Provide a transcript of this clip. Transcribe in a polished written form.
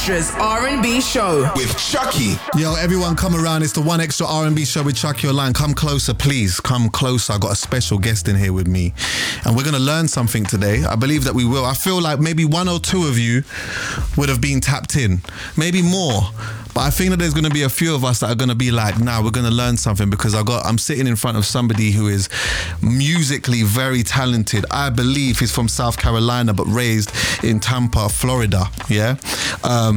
Extra's R&B show with Chucky. Yo, everyone come around. It's the One Extra R&B show with Chucky Online. Come closer, please. Come closer. I got a special guest in here with me. And we're going to learn something today. I believe that we will. I feel like maybe one or two of you would have been tapped in. Maybe more. But I think that there's going to be a few of us that are going to be like, nah, we're going to learn something, because I'm sitting in front of somebody who is musically very talented. I believe he's from South Carolina, but raised in Tampa, Florida. Yeah.